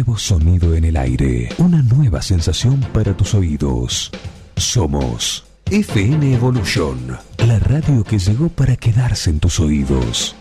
nuevo sonido en el aire, una nueva sensación para tus oídos. Somos FM Evolution, la radio que llegó para quedarse en tus oídos.